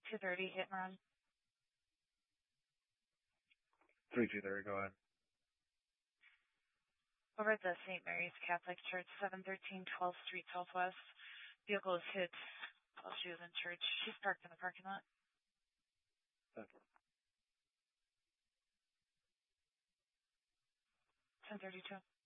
230, hit and run. 3230, go ahead. Over at the St. Mary's Catholic Church, 713 12th Street Southwest. Vehicle was hit while she was in church. She's parked in the parking lot. Okay. 1032.